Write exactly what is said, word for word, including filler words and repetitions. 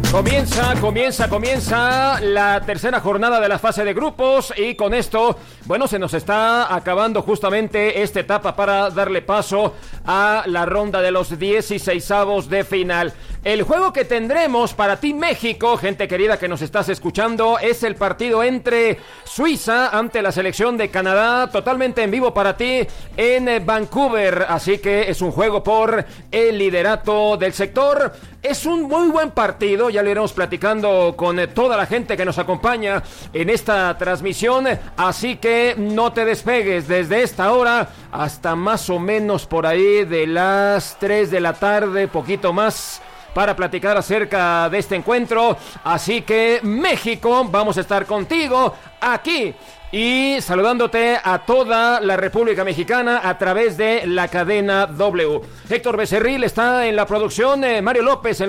Comienza, comienza, comienza la tercera jornada de la fase de grupos y con esto, bueno, se nos está acabando justamente esta etapa para darle paso a la ronda de los dieciseisavos de final. El juego que tendremos para ti, México, gente querida que nos estás escuchando, es el partido entre Suiza ante la selección de Canadá, totalmente en vivo para ti en Vancouver, así que es un juego por el liderato del sector. Es un muy buen partido, ya lo iremos platicando con toda la gente que nos acompaña en esta transmisión, así que no te despegues desde esta hora hasta más o menos por ahí de las tres de la tarde, poquito más, para platicar acerca de este encuentro. Así que México, vamos a estar contigo aquí y saludándote a toda la República Mexicana a través de la cadena W. Héctor Becerril está en la producción, eh, Mario López en